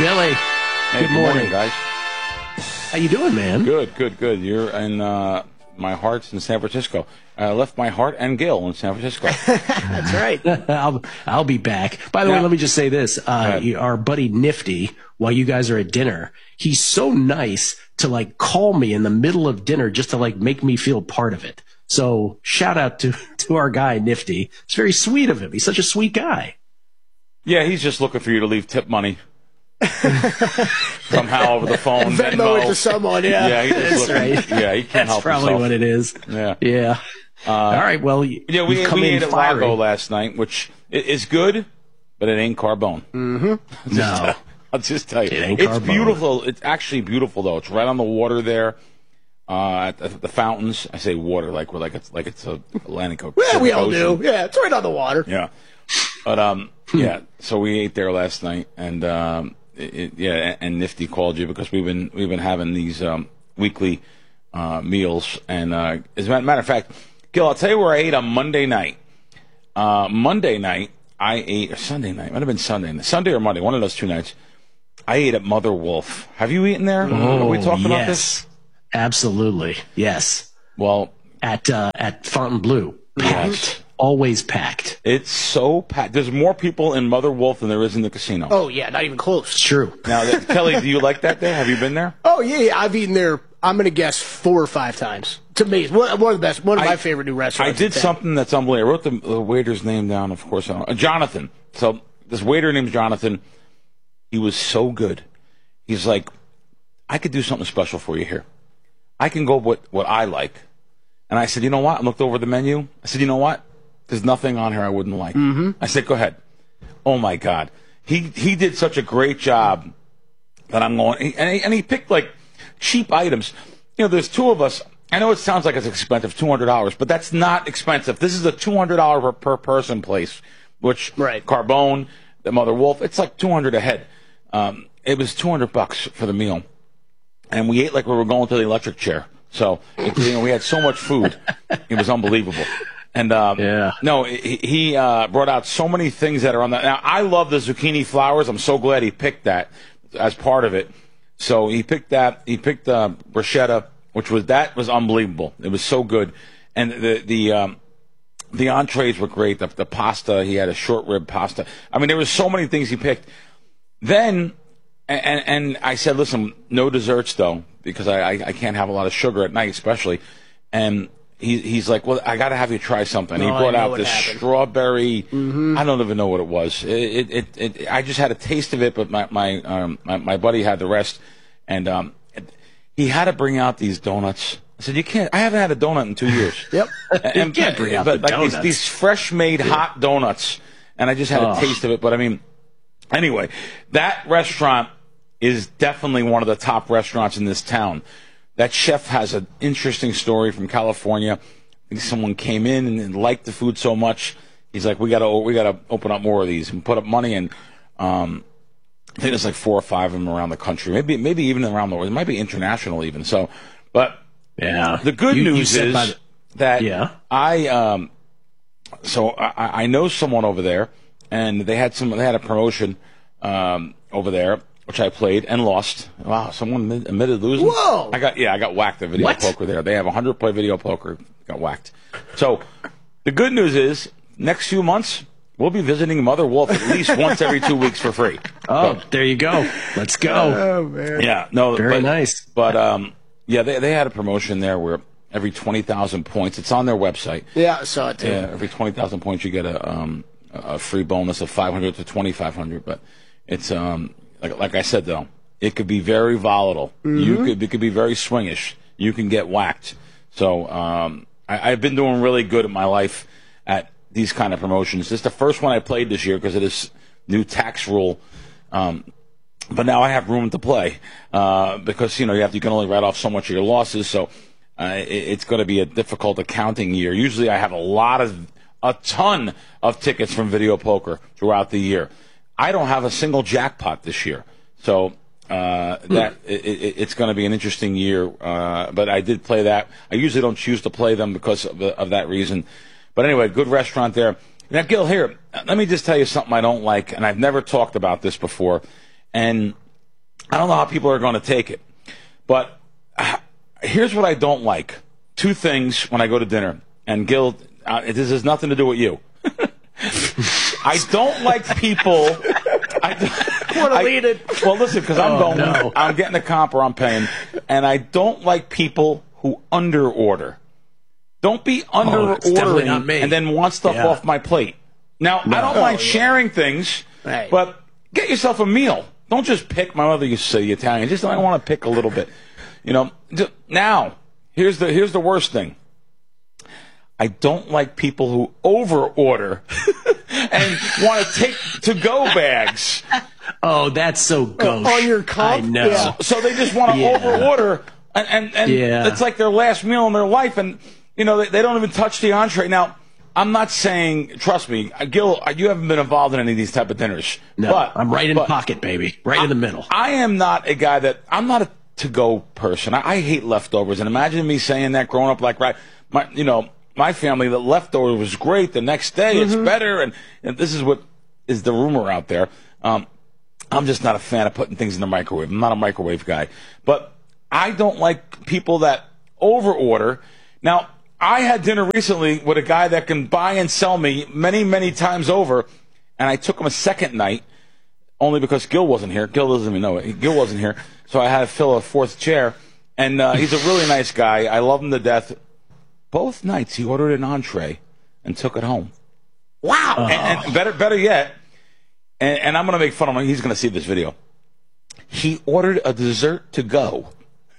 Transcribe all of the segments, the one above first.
Billy. Hey, Good morning, guys. How you doing, man? Good. You're in my heart's in San Francisco. I left my heart and Gil in San Francisco. That's right. I'll be back. By the way, let me just say this. Our buddy Nifty, while you guys are at dinner, he's so nice to like call me in the middle of dinner just to like make me feel part of it. So shout out to our guy Nifty. It's very sweet of him. He's such a sweet guy. Yeah, he's just looking for you to leave tip money. Somehow over the phone. Venmo it to someone, yeah. Yeah, That's right. Yeah, he can't help That's probably himself. what it is. Yeah. All right, well, we come ate in at fiery. Lago last night, which is good, but it ain't Carbone. Mm-hmm. No. I'll just tell you. It ain't It's Carbone. beautiful. It's actually beautiful, though. It's right on the water there. At the fountains. I say water like it's a Atlantic Ocean. Yeah, we all do. Yeah, it's right on the water. Yeah. But yeah, so we ate there last night, and and Nifty called you because we've been having these weekly meals, and as a matter of fact, Gil, I'll tell you where I ate on Monday night. Monday night I ate, or Sunday night, might have been Sunday or Monday, one of those 2 nights. I ate at Mother Wolf. Have you eaten there? Have we talked about this? Absolutely, yes. Well, at Fontainebleau, packed, Yes. Always packed. It's so packed. There's more people in Mother Wolf than there is in the casino. Oh, yeah, not even close. It's true. Now, Kelly, do you like that there? Have you been there? Oh, yeah, I've eaten there, I'm going to guess 4 or 5 times. It's amazing. One of the best, one of my favorite new I restaurants. did something that's unbelievable. I wrote the waiter's name down, of course. Jonathan. So this waiter named Jonathan, he was so good. He's like, I could do something special for you here. I can go with what I like. And I said, you know what? I looked over the menu. I said, you know what? There's nothing on here I wouldn't like. Mm-hmm. I said, go ahead. Oh, my God. He did such a great job that I'm going. And he picked, like, cheap items. You know, there's 2 of us. I know it sounds like it's expensive, $200, but that's not expensive. This is a $200 per person place, which Carbone, the Mother Wolf, it's like $200 a head. It was $200 for the meal. And we ate like we were going to the electric chair. So, we had so much food. It was unbelievable. And, no, he brought out so many things that are on that. Now, I love the zucchini flowers. I'm so glad he picked that as part of it. So he picked that. He picked bruschetta, which was unbelievable. It was so good. And the entrees were great. The pasta, he had a short rib pasta. I mean, there were so many things he picked. Then, and I said, listen, no desserts though, because I can't have a lot of sugar at night, especially. And he's like, well, I got to have you try something. He brought out this strawberry. I don't even know what it was. I just had a taste of it, but my buddy had the rest, and he had to bring out these donuts. I said, you can't. I haven't had a donut in 2 years. Yep. You can't bring out the donuts. These fresh made hot donuts, and I just had a taste of it. But I mean, anyway, that restaurant is definitely one of the top restaurants in this town. That chef has an interesting story from California. I think someone came in and liked the food so much. He's like, we got to open up more of these and put up money. And I think there's like 4 or 5 of them around the country, maybe even around the world. It might be international even. So, but the good news is that I know someone over there, and they had a promotion over there, which I played and lost. Wow, someone admitted losing. Whoa! I got whacked at video poker there. They have 100-play video poker. Got whacked. So the good news is, next few months we'll be visiting Mother Wolf at least once every 2 weeks for free. Oh, there you go. Let's go. Oh man. Yeah, no, very nice. But they had a promotion there where every 20,000 points, it's on their website. Yeah, I saw it too. Yeah, every 20,000 points you get a free bonus of 500 to 2,500. But it's like I said though, it could be very volatile. Mm-hmm. It could be very swingish. You can get whacked. So I've been doing really good in my life at these kind of promotions. This is the first one I played this year because of this new tax rule. But now I have room to play because you can only write off so much of your losses. So it's going to be a difficult accounting year. Usually I have a ton of tickets from video poker throughout the year. I don't have a single jackpot this year, so it's going to be an interesting year. But I did play that. I usually don't choose to play them because of that reason. But anyway, good restaurant there. Now, Gil, here, let me just tell you something I don't like, and I've never talked about this before. And I don't know how people are going to take it. But here's what I don't like. Two things when I go to dinner. And Gil, this has nothing to do with you. I don't like people. Well, listen, because I'm going. No. I'm getting a comp or I'm paying, and I don't like people who under order. Don't be under ordering and then want stuff off my plate. Now, I don't mind sharing things, but get yourself a meal. Don't just pick. My mother used to say Italian. Just don't want to pick a little bit. You know. Now, here's the worst thing. I don't like people who over-order and want to take to-go bags. Oh, that's so gauche. On your comp? I know. Yeah. So they just want to over-order, and it's like their last meal in their life, and they don't even touch the entree. Now, I'm not saying, trust me, Gil, you haven't been involved in any of these type of dinners. No, but I'm right in the pocket, baby. Right in the middle. I am not a guy I'm not a to-go person. I hate leftovers. And imagine me saying that growing up my family, the leftover was great. The next day, it's better. And this is what is the rumor out there. I'm just not a fan of putting things in the microwave. I'm not a microwave guy. But I don't like people that over-order. Now, I had dinner recently with a guy that can buy and sell me many, many times over, and I took him a second night only because Gil wasn't here. Gil doesn't even know it. Gil wasn't here, so I had to fill a fourth chair, and he's a really nice guy. I love him to death. Both nights he ordered an entree and took it home. Wow! And better yet, and I'm going to make fun of him. He's going to see this video. He ordered a dessert to go.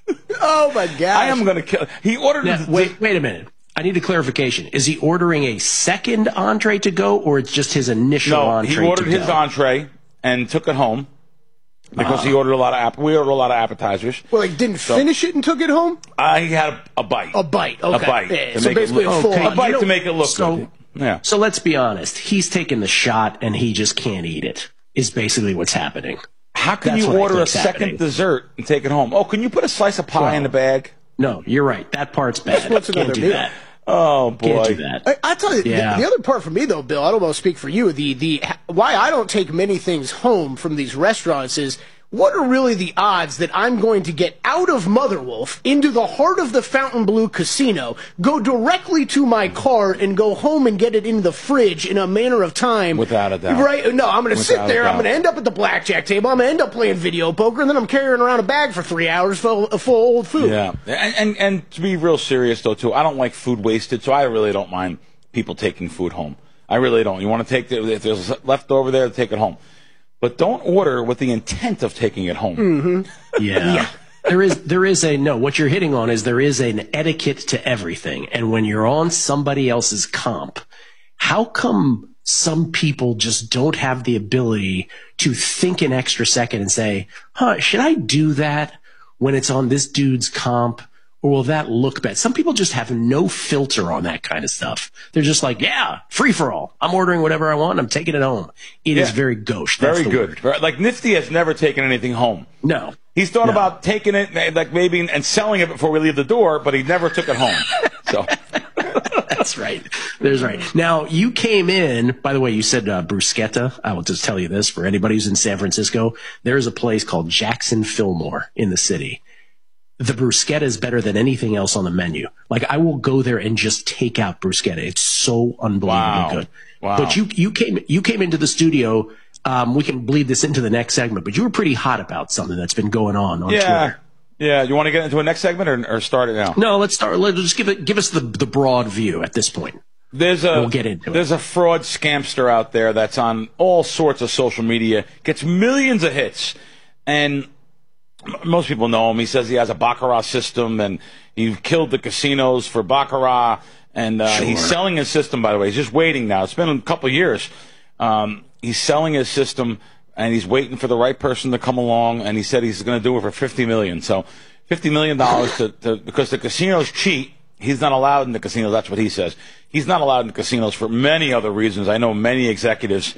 Oh my God! I am going to kill. He ordered. Wait a minute. I need a clarification. Is he ordering a second entree to go, or it's just his initial entree? No, he ordered his entree and took it home because he ordered a lot of. We ordered a lot of appetizers. Well, he didn't finish it and took it home. He had a bite. A bite. Okay. A bite. Yeah, so basically a full. A bite to make it look good. Yeah. So let's be honest. He's taking the shot and he just can't eat it. Is basically what's happening. How can you order a second dessert and take it home? Oh, can you put a slice of pie in the bag? No, you're right. That part's bad. Can't do that. Oh boy, can't do that. I tell you, the other part for me though, Bill, I don't want to speak for you. The why I don't take many things home from these restaurants is, what are really the odds that I'm going to get out of Mother Wolf into the heart of the Fontainebleau Casino, go directly to my car, and go home and get it in the fridge in a manner of time? Without a doubt. Right? No, I'm going to sit there. I'm going to end up at the blackjack table. I'm going to end up playing video poker, and then I'm carrying around a bag for 3 hours full of old food. Yeah. And to be real serious, though, too, I don't like food wasted, so I really don't mind people taking food home. I really don't. You want to take if there's left over there, take it home. But don't order with the intent of taking it home. Mm-hmm. Yeah. There is what you're hitting on is there is an etiquette to everything. And when you're on somebody else's comp, how come some people just don't have the ability to think an extra second and say, should I do that when it's on this dude's comp? Or will that look bad? Some people just have no filter on that kind of stuff. They're just like, free for all. I'm ordering whatever I want. I'm taking it home. It is very gauche. That's very good. Word. Like Nifty has never taken anything home. No. He's thought about taking it, like maybe, and selling it before we leave the door, but he never took it home. So. That's right. There's right. Now, you came in, by the way, you said bruschetta. I will just tell you this for anybody who's in San Francisco. There's a place called Jackson Fillmore in the city. The bruschetta is better than anything else on the menu. Like, I will go there and just take out bruschetta. It's so unbelievably good. Wow. But you came into the studio. We can bleed this into the next segment, but you were pretty hot about something that's been going on Twitter. Yeah. You want to get into a next segment or start it now? No, let's start. Let's just give us the broad view at this point. We'll get into there's a fraud scamster out there that's on all sorts of social media, gets millions of hits, and most people know him. He says he has a baccarat system, and he killed the casinos for baccarat. And he's selling his system, by the way. He's just waiting now. It's been a couple of years. He's selling his system, and he's waiting for the right person to come along. And he said he's going to do it for $50 million. So $50 million because the casinos cheat. He's not allowed in the casinos. That's what he says. He's not allowed in the casinos for many other reasons. I know many executives.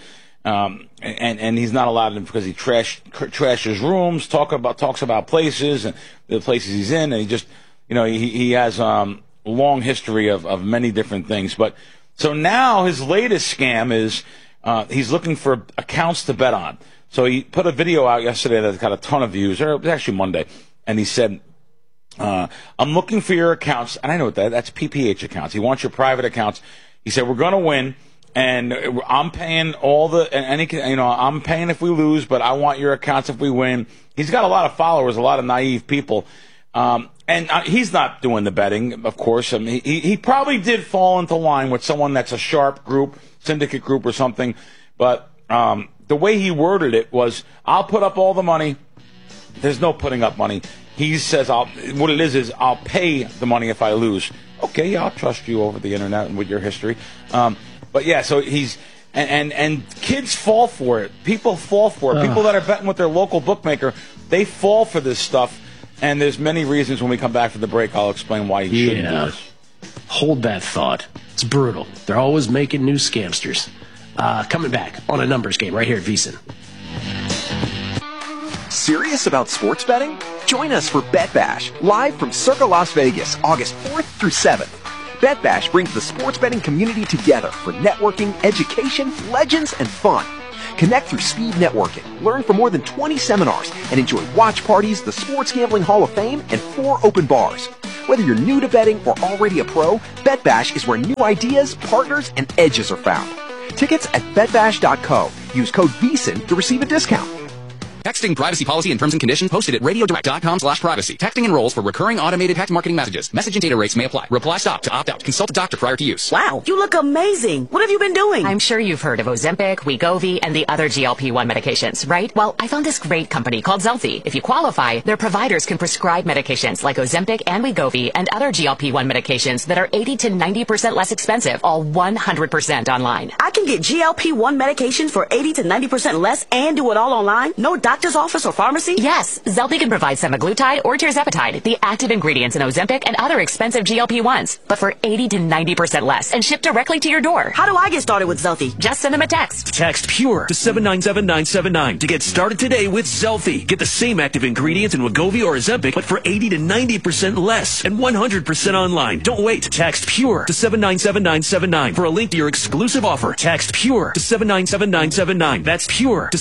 And he's not allowed in because he trashes rooms, talks about places and the places he's in, and he just, he has long history of many different things. But so now his latest scam is he's looking for accounts to bet on. So he put a video out yesterday that got a ton of views, or it was actually Monday, and he said, I'm looking for your accounts, and I know what that's PPH accounts. He wants your private accounts. He said, we're going to win, and I'm paying I'm paying if we lose, but I want your accounts if we win. He's got a lot of followers, a lot of naive people. And he's not doing the betting, of course. I mean, he probably did fall into line with someone that's a sharp group, syndicate group or something. But the way he worded it was, I'll put up all the money. There's no putting up money. He says, what it is I'll pay the money if I lose. Okay, yeah, I'll trust you over the internet and with your history. But yeah, so he's and kids fall for it. People fall for it. People that are betting with their local bookmaker, they fall for this stuff. And there's many reasons. When we come back from the break, I'll explain why you shouldn't do this. Hold that thought. It's brutal. They're always making new scamsters. Coming back on a numbers game right here at VSiN. Serious about sports betting? Join us for Bet Bash, live from Circa Las Vegas, August 4th through 7th. Bet Bash brings the sports betting community together for networking, education, legends, and fun. Connect through speed networking, learn from more than 20 seminars, and enjoy watch parties, the Sports Gambling Hall of Fame, and 4 open bars. Whether you're new to betting or already a pro, Bet Bash is where new ideas, partners, and edges are found. Tickets at betbash.co. Use code VSiN to receive a discount. Texting privacy policy and terms and conditions posted at radiodirect.com/privacy. Texting enrolls for recurring automated text marketing messages. Message and data rates may apply. Reply stop to opt out. Consult a doctor prior to use. Wow, you look amazing. What have you been doing? I'm sure you've heard of Ozempic, Wegovy, and the other GLP-1 medications, right? Well, I found this great company called Zelfie. If you qualify, their providers can prescribe medications like Ozempic and Wegovy and other GLP-1 medications that are 80 to 90% less expensive, all 100% online. I can get GLP-1 medications for 80 to 90% less and do it all online? No doctor's office or pharmacy? Yes, Zelfie can provide semaglutide or tirzepatide, the active ingredients in Ozempic and other expensive GLP-1s, but for 80 to 90% less and shipped directly to your door. How do I get started with Zelfie? Just send them a text. Text PURE to 797979 to get started today with Zelfie. Get the same active ingredients in Wegovy or Ozempic, but for 80 to 90% less and 100% online. Don't wait. Text PURE to 797979 for a link to your exclusive offer. Text PURE to 797979. That's PURE to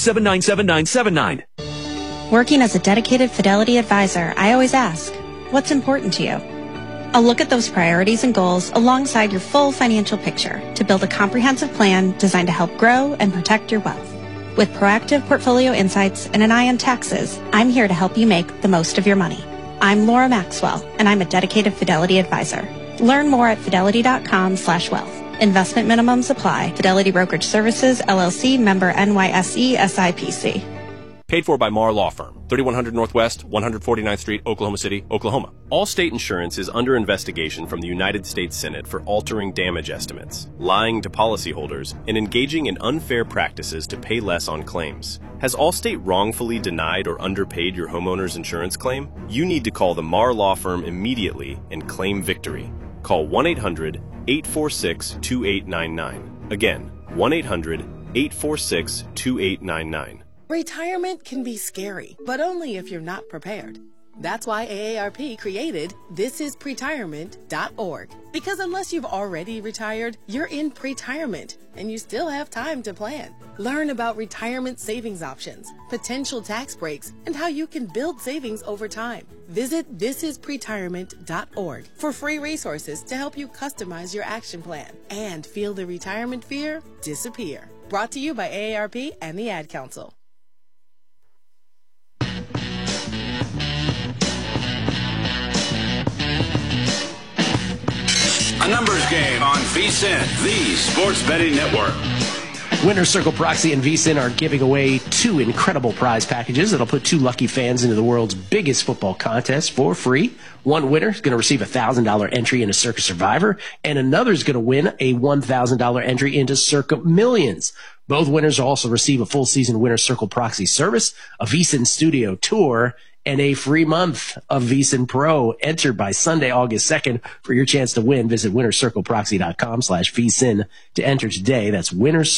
797979. Working as a dedicated Fidelity advisor, I always ask, what's important to you? I'll look at those priorities and goals alongside your full financial picture to build a comprehensive plan designed to help grow and protect your wealth. With proactive portfolio insights and an eye on taxes, I'm here to help you make the most of your money. I'm Laura Maxwell, and I'm a dedicated Fidelity advisor. Learn more at fidelity.com/wealth. Investment minimums apply. Fidelity Brokerage Services, LLC, member NYSE, SIPC. Paid for by Marr Law Firm, 3100 Northwest, 149th Street, Oklahoma City, Oklahoma. Allstate Insurance is under investigation from the United States Senate for altering damage estimates, lying to policyholders, and engaging in unfair practices to pay less on claims. Has Allstate wrongfully denied or underpaid your homeowner's insurance claim? You need to call the Marr Law Firm immediately and claim victory. Call 1-800-846-2899. Again, 1-800-846-2899. Retirement can be scary, but only if you're not prepared. That's why AARP created thisispretirement.org. Because unless you've already retired, you're in pretirement, and you still have time to plan. Learn about retirement savings options, potential tax breaks, and how you can build savings over time. Visit thisispretirement.org for free resources to help you customize your action plan and feel the retirement fear disappear. Brought to you by AARP and the Ad Council. A numbers game on VSiN, the Sports Betting Network. Winner's Circle Proxy and VSiN are giving away 2 incredible prize packages that'll put 2 lucky fans into the world's biggest football contest for free. One winner is going to receive a $1,000 entry into Circa Survivor, and another is going to win a $1,000 entry into Circa Millions. Both winners will also receive a full season Winner's Circle Proxy service, a VSiN studio tour, and a free month of VSiN Pro. Enter by Sunday, August 2nd for your chance to win. Visit winnercircleproxy.com/VSiN to enter today. That's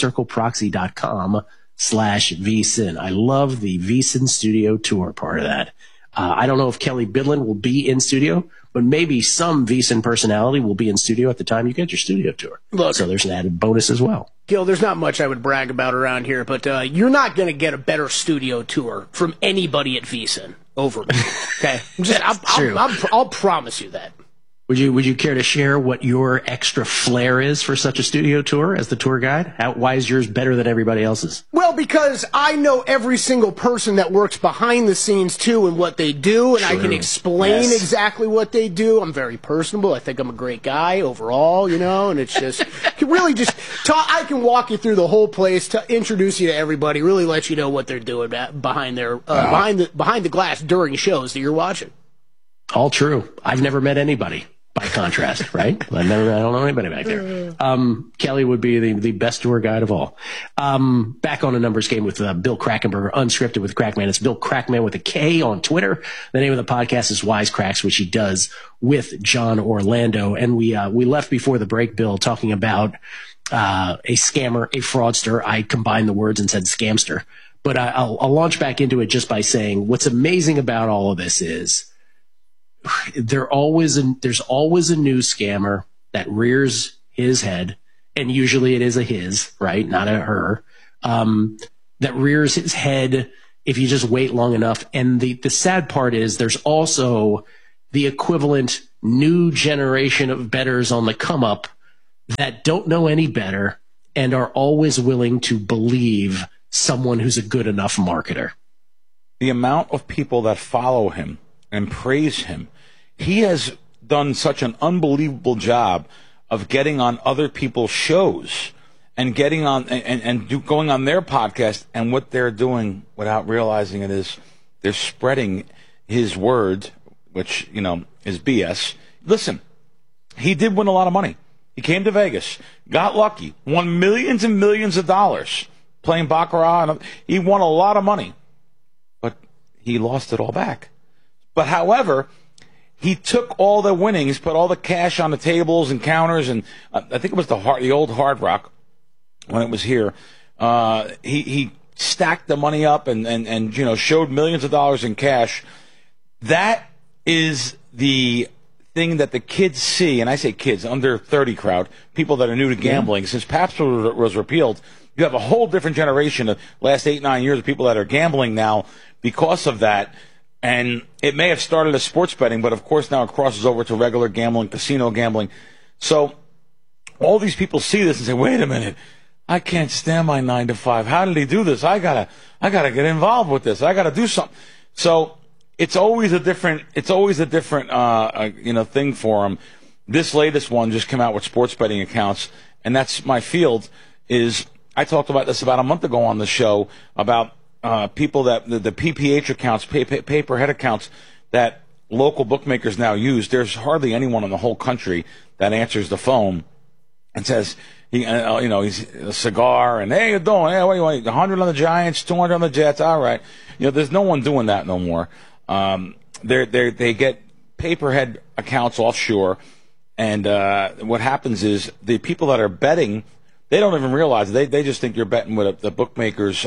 winnercircleproxy.com/VSiN. I love the VSiN studio tour part of that. I don't know if Kelly Bidlin will be in studio, but maybe some VSiN personality will be in studio at the time you get your studio tour. Look, so there's an added bonus as well. Gil, there's not much I would brag about around here, but you're not going to get a better studio tour from anybody at VSiN over me. Okay, I'll promise you that. Would you care to share what your extra flair is for such a studio tour as the tour guide? Why is yours better than everybody else's? Well, because I know every single person that works behind the scenes, too, and what they do, and I can explain exactly what they do. I'm very personable. I think I'm a great guy overall, and it's just, really just talk. I can walk you through the whole place, to introduce you to everybody, really let you know what they're doing behind the glass during shows that you're watching. All true. I've never met anybody. By contrast, right? I don't know anybody back there. Kelly would be the best tour guide of all. Back on a numbers game with Bill Krackomberger, Unscripted with Crackman. It's Bill Crackman with a K on Twitter. The name of the podcast is Wisecracks, which he does with John Orlando. And we left before the break, Bill, talking about a scammer, a fraudster. I combined the words and said scamster. But I'll launch back into it just by saying what's amazing about all of this is there's always a new scammer that rears his head, and usually it is a his, right? Not a her, that rears his head if you just wait long enough. And the sad part is there's also the equivalent new generation of bettors on the come up that don't know any better and are always willing to believe someone who's a good enough marketer. The amount of people that follow him and praise him. He has done such an unbelievable job of getting on other people's shows and getting on going on their podcast. And what they're doing without realizing it is they're spreading his word, which, is BS. Listen, he did win a lot of money. He came to Vegas, got lucky, won millions and millions of dollars playing Baccarat. He won a lot of money, but he lost it all back. But however, he took all the winnings, put all the cash on the tables and counters, and I think it was the old Hard Rock when it was here. He stacked the money up and showed millions of dollars in cash. That is the thing that the kids see, and I say kids, under 30 crowd, people that are new to gambling. Since PAPS was repealed, you have a whole different generation of last 8-9 years of people that are gambling now because of that. And it may have started as sports betting, but of course now it crosses over to regular gambling, casino gambling. So all these people see this and say, wait a minute, I can't stand my 9 to 5. How did he do this? I gotta get involved with this. I gotta do something. So it's always a different thing for him. This latest one just came out with sports betting accounts, and that's my field. I talked about this about a month ago on the show about people that the PPH accounts, paper head accounts that local bookmakers now use. There's hardly anyone in the whole country that answers the phone and says, he's a cigar and, hey, you doing? Hey, what do you want? 100 on the Giants, 200 on the Jets. All right. There's no one doing that no more. They get paper head accounts offshore. And what happens is the people that are betting, they don't even realize it. They just think you're betting with the bookmakers.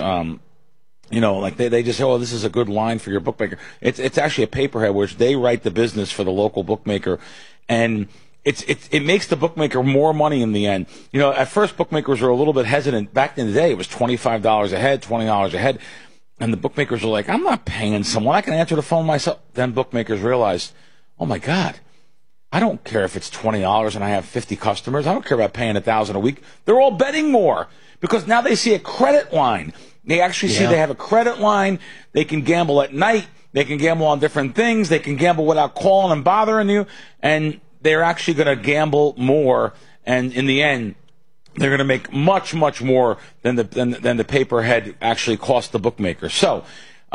They just say, oh, this is a good line for your bookmaker. It's actually a paperhead which they write the business for the local bookmaker, and it makes the bookmaker more money in the end. At first bookmakers were a little bit hesitant. Back in the day, it was $25 a head, $20 a head, and the bookmakers were like, I'm not paying someone. I can answer the phone myself. Then bookmakers realized, oh my God, I don't care if it's $20 and I have 50 customers. I don't care about paying $1,000 a week. They're all betting more because now they see a credit line. They actually see they have a credit line. They can gamble at night. They can gamble on different things. They can gamble without calling and bothering you. And they're actually going to gamble more. And in the end, they're going to make much, much more than the paperhead actually cost the bookmaker. So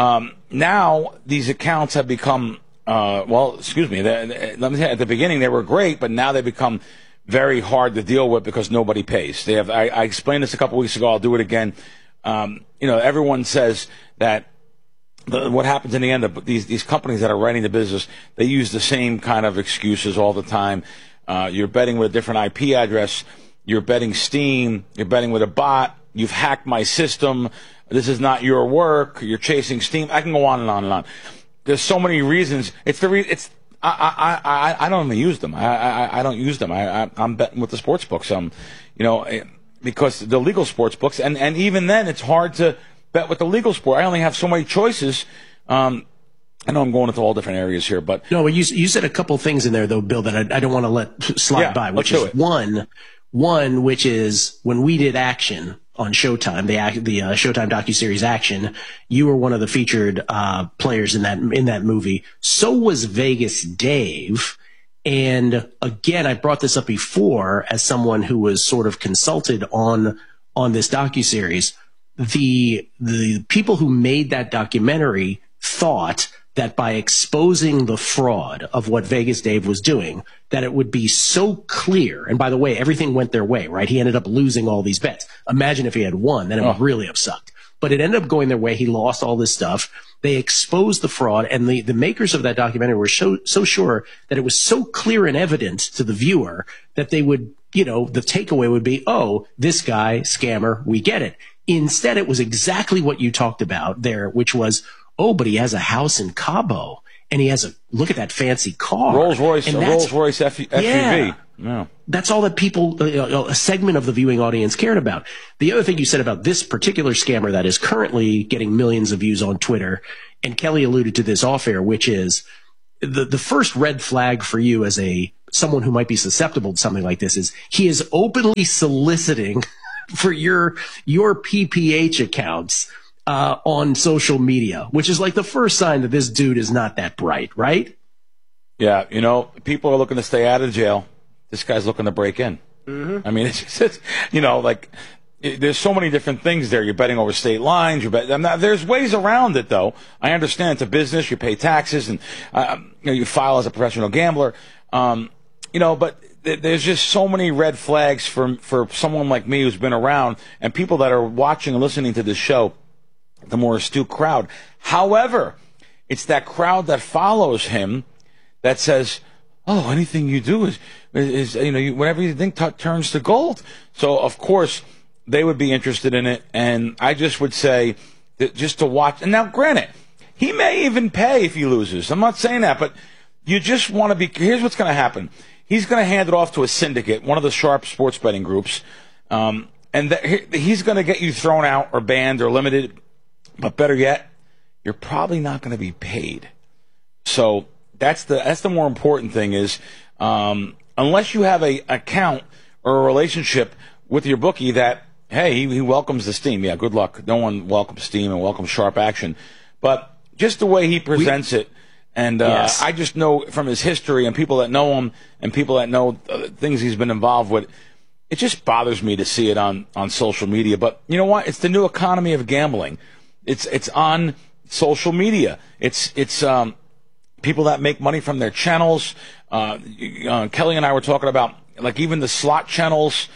now these accounts have become, let me say, at the beginning they were great, but now they become very hard to deal with because nobody pays. I explained this a couple weeks ago. I'll do it again. Everyone says that what happens in the end of these companies that are running the business, they use the same kind of excuses all the time. You're betting with a different IP address. You're betting Steam. You're betting with a bot. You've hacked my system. This is not your work. You're chasing Steam. I can go on and on and on. There's so many reasons. I don't even use them. I don't use them. I'm betting with the sports books. because the legal sports books, and even then, it's hard to bet with the legal sport. I only have so many choices. I know I'm going into all different areas here, but no, you said a couple things in there though, Bill, that I don't want to let slide by. Which is one, which is when we did Action on Showtime, the Showtime docuseries Action, you were one of the featured players in that movie. So was Vegas Dave. And again, I brought this up before as someone who was sort of consulted on this docuseries. The people who made that documentary thought that by exposing the fraud of what Vegas Dave was doing, that it would be so clear. And by the way, everything went their way, right? He ended up losing all these bets. Imagine if he had won, then it would really have sucked. But it ended up going their way. He lost all this stuff. They exposed the fraud, and the makers of that documentary were so sure that it was so clear and evident to the viewer that they would, the takeaway would be, oh, this guy, scammer, we get it. Instead, it was exactly what you talked about there, which was, oh, but he has a house in Cabo, and he has look at that fancy car. Rolls-Royce SUV. Yeah. That's all that people, a segment of the viewing audience cared about. The other thing you said about this particular scammer that is currently getting millions of views on Twitter, and Kelly alluded to this off air, which is the first red flag for you as someone who might be susceptible to something like this is he is openly soliciting for your PPH accounts on social media, which is like the first sign that this dude is not that bright, right? Yeah, people are looking to stay out of jail. This guy's looking to break in. Mm-hmm. I mean, it's there's so many different things there. You're betting over state lines. There's ways around it, though. I understand it's a business. You pay taxes, and you file as a professional gambler. But there's just so many red flags for someone like me who's been around, and people that are watching and listening to this show, the more astute crowd. However, it's that crowd that follows him that says, oh, anything you do is whatever you think turns to gold. So, of course, they would be interested in it. And I just would say that just to watch. And now, granted, he may even pay if he loses. I'm not saying that, but you just want to be. Here's what's going to happen. He's going to hand it off to a syndicate, one of the sharp sports betting groups. And he's going to get you thrown out or banned or limited. But better yet, you're probably not going to be paid. So that's the more important thing is, unless you have a account or a relationship with your bookie that, hey, he welcomes the steam. Yeah, good luck. No one welcomes steam and welcomes sharp action. But just the way he presents it, and yes. I just know from his history and people that know him and people that know things he's been involved with, it just bothers me to see it on social media. But you know what? It's the new economy of gambling. It's on social media. It's people that make money from their channels. Kelly and I were talking about like even the slot channels.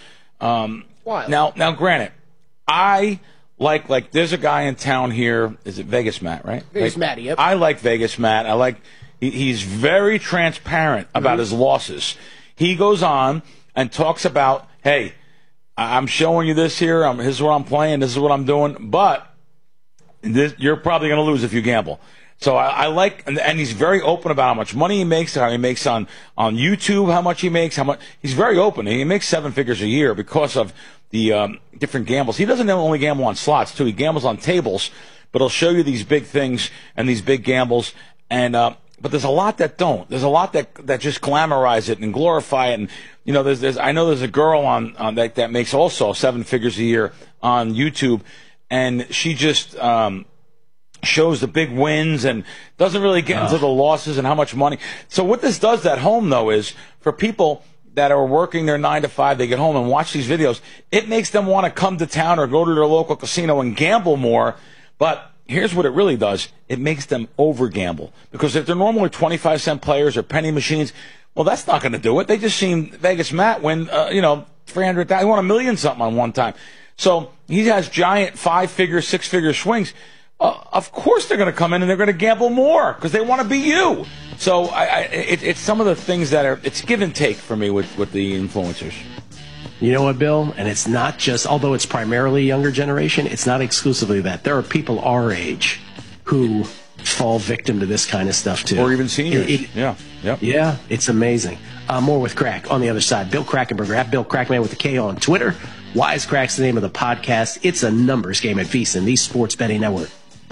Now, granted, I like there's a guy in town here. Is it Vegas Matt? Right? Vegas Matt. Yep. I like Vegas Matt. I like he's very transparent about his losses. He goes on and talks about, hey, I'm showing you this here. This is what I'm playing. This is what I'm doing. But you're probably going to lose if you gamble. So I like, and he's very open about how much money he makes, how he makes on YouTube, how much he makes, he's very open. He makes 7 figures a year because of the different gambles. He doesn't only gamble on slots too. He gambles on tables, but he'll show you these big things and these big gambles. And but there's a lot that don't. There's a lot that just glamorize it and glorify it. And I know there's a girl on that makes also 7 figures a year on YouTube, and she just shows the big wins and doesn't really get into the losses and how much money. So what this does at home, though, is for people that are working their 9 to 5, they get home and watch these videos, it makes them want to come to town or go to their local casino and gamble more. But here's what it really does. It makes them over-gamble. Because if they're normally 25-cent players or penny machines, well, that's not going to do it. They just seen Vegas Matt win, $300,000. He won $1 million something on one time. So he has giant 5-figure, 6-figure swings. Of course they're going to come in and they're going to gamble more because they want to be you. So it's some of the things that it's give and take for me with the influencers. You know what, Bill? And it's not just, although it's primarily younger generation, it's not exclusively that. There are people our age who fall victim to this kind of stuff too. Or even seniors. Yeah, it's amazing. More with Crack on the other side. Bill Krackomberger at Bill Crackman with a K on Twitter. Wisecrack's the name of the podcast. It's a numbers game at VSiN, the Sports Betting Network.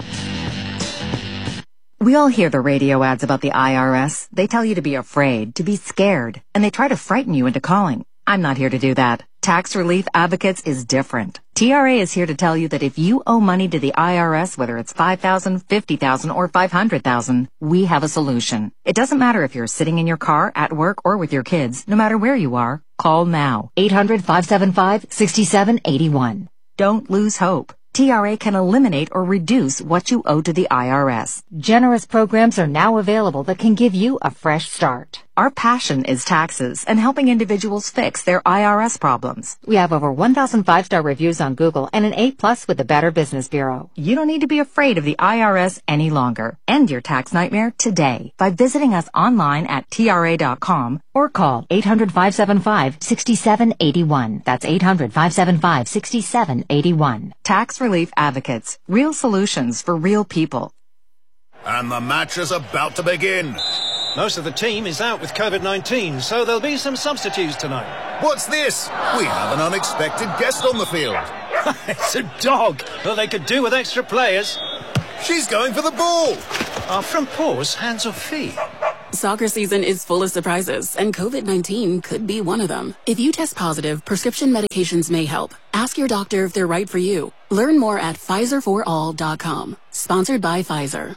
We all hear the radio ads about the IRS. They tell you to be afraid, to be scared, and they try to frighten you into calling. I'm not here to do that. Tax Relief Advocates is different. TRA is here to tell you that if you owe money to the IRS, whether it's $5,000, $50,000, or $500,000, we have a solution. It doesn't matter if you're sitting in your car, at work, or with your kids. No matter where you are, call now. 800-575-6781. Don't lose hope. TRA can eliminate or reduce what you owe to the IRS. Generous programs are now available that can give you a fresh start. Our passion is taxes and helping individuals fix their IRS problems. We have over 1,000 5-star reviews on Google and an A+ with the Better Business Bureau. You don't need to be afraid of the IRS any longer. End your tax nightmare today by visiting us online at TRA.com or call 800-575-6781. That's 800-575-6781. Tax Relief Advocates. Real solutions for real people. And the match is about to begin. Most of the team is out with COVID-19, so there'll be some substitutes tonight. What's this? We have an unexpected guest on the field. It's a dog. Well, they could do with extra players. She's going for the ball. Our front paws, hands or feet. Soccer season is full of surprises, and COVID-19 could be one of them. If you test positive, prescription medications may help. Ask your doctor if they're right for you. Learn more at PfizerForAll.com. Sponsored by Pfizer.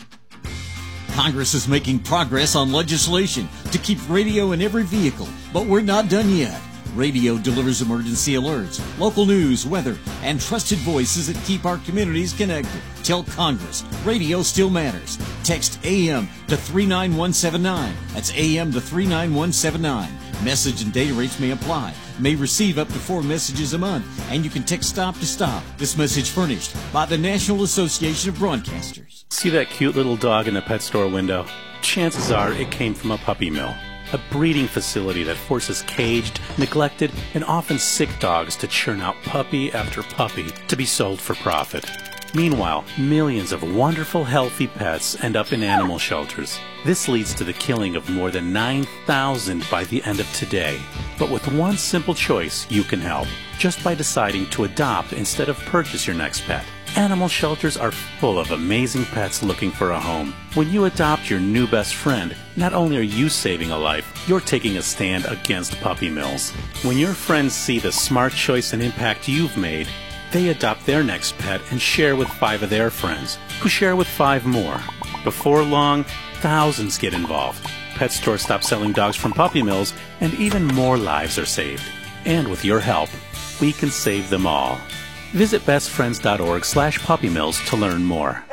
Congress is making progress on legislation to keep radio in every vehicle, but we're not done yet. Radio delivers emergency alerts, local news, weather, and trusted voices that keep our communities connected. Tell Congress, radio still matters. Text AM to 39179. That's AM to 39179. Message and data rates may apply. May receive up to 4 messages a month, and you can text stop to stop. This message furnished by the National Association of Broadcasters. See that cute little dog in the pet store window? Chances are it came from a puppy mill. A breeding facility that forces caged, neglected, and often sick dogs to churn out puppy after puppy to be sold for profit. Meanwhile, millions of wonderful, healthy pets end up in animal shelters. This leads to the killing of more than 9,000 by the end of today. But with one simple choice, you can help, just by deciding to adopt instead of purchase your next pet. Animal shelters are full of amazing pets looking for a home. When you adopt your new best friend, not only are you saving a life, you're taking a stand against puppy mills. When your friends see the smart choice and impact you've made, they adopt their next pet and share with 5 of their friends, who share with 5 more. Before long, thousands get involved. Pet stores stop selling dogs from puppy mills, and even more lives are saved. And with your help, we can save them all. Visit bestfriends.org/puppymills to learn more.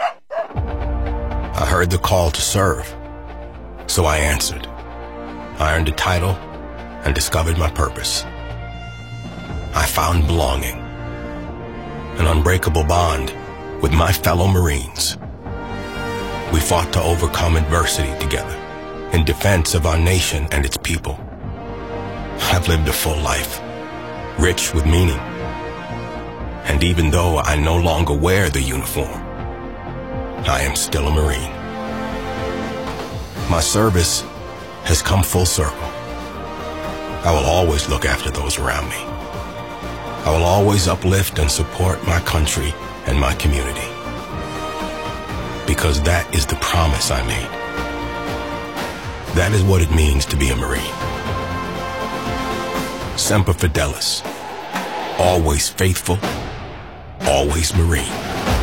I heard the call to serve, so I answered. I earned a title and discovered my purpose. I found belonging, an unbreakable bond with my fellow Marines. We fought to overcome adversity together in defense of our nation and its people. I've lived a full life, rich with meaning. And even though I no longer wear the uniform, I am still a Marine. My service has come full circle. I will always look after those around me. I will always uplift and support my country and my community. Because that is the promise I made. That is what it means to be a Marine. Semper Fidelis. Always faithful. Always Marine.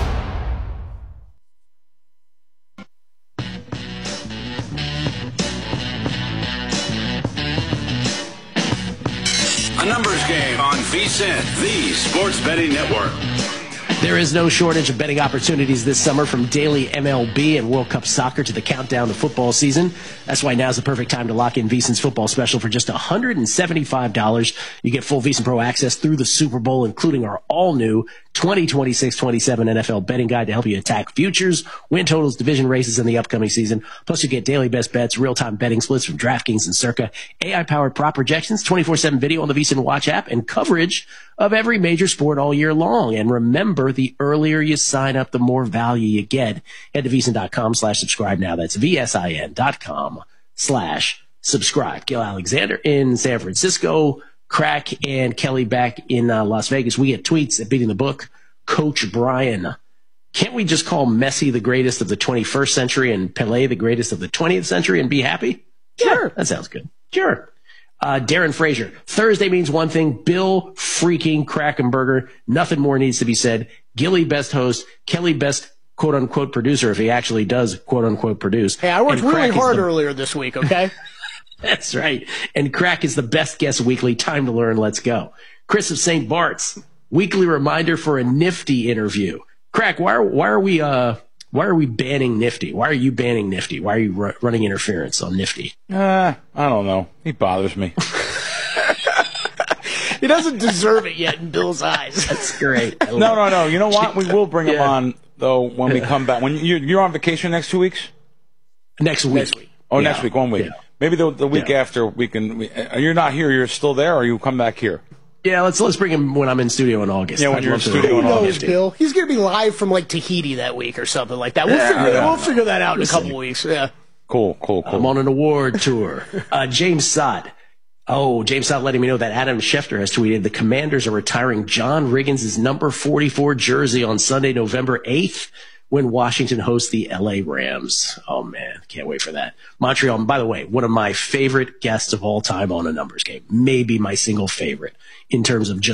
A numbers game on VSiN, the Sports Betting Network. There is no shortage of betting opportunities this summer, from daily MLB and World Cup soccer to the countdown to football season. That's why now's the perfect time to lock in VSiN's football special for just $175. You get full VSiN Pro access through the Super Bowl, including our all-new 2026-27 NFL betting guide to help you attack futures, win totals, division races in the upcoming season. Plus, you get daily best bets, real-time betting splits from DraftKings and Circa, AI-powered prop projections, 24/7 video on the VSiN Watch app, and coverage of every major sport all year long. And remember, the earlier you sign up, the more value you get. Head to VSiN.com/subscribe now. That's VSIN.com/subscribe. Gil Alexander in San Francisco. Crack and Kelly back in Las Vegas. We get tweets at Beating the Book. Coach Brian. Can't we just call Messi the greatest of the 21st century and Pelé the greatest of the 20th century and be happy? Sure. Yeah, that sounds good. Sure. Darren Frazier. Thursday means one thing. Bill freaking Krackenberger. Nothing more needs to be said. Gilly best host. Kelly best quote unquote producer if he actually does quote unquote produce. Hey, I worked really hard earlier this week, okay? That's right. And Crack is the best guest weekly. Time to learn. Let's go. Chris of St. Bart's. Weekly reminder for a Nifty interview. Crack, why are we banning Nifty? Why are you banning Nifty? Why are you running interference on Nifty? I don't know. He bothers me. He doesn't deserve it yet in Bill's eyes. That's great. No. You know what? We will bring him on though when we come back. When you're on vacation next 2 weeks. Next week. Oh, next week. 1 week. Yeah. Maybe the week after we can. You're not here. You're still there, or you come back here. Yeah, let's bring him when I'm in studio in August. Yeah, when you're in studio in August. Bill. He's going to be live from like Tahiti that week or something like that. We'll figure that out in a couple weeks. Yeah. Cool. I'm on an award tour. James Sott. Oh, James Sott letting me know that Adam Schefter has tweeted the Commanders are retiring John Riggins' number 44 jersey on Sunday, November 8th. When Washington hosts the LA Rams. Oh, man, can't wait for that. Montreal, by the way, one of my favorite guests of all time on a numbers game. Maybe my single favorite in terms of just